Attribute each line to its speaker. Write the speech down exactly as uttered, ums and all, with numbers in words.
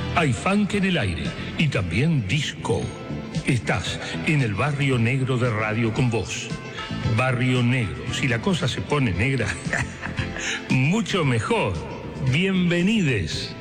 Speaker 1: Hay funk en el aire y también disco. Estás en el Barrio Negro de Radio con Voz. Barrio Negro, si la cosa se pone negra, mucho mejor. Bienvenides.